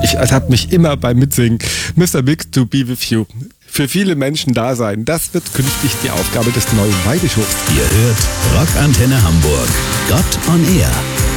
Ich ertappe mich immer beim Mitsingen. Mr. Big to be with you. Für viele Menschen da sein, das wird künftig die Aufgabe des neuen Weihbischofs. Ihr hört Rockantenne Hamburg. Gott on Air.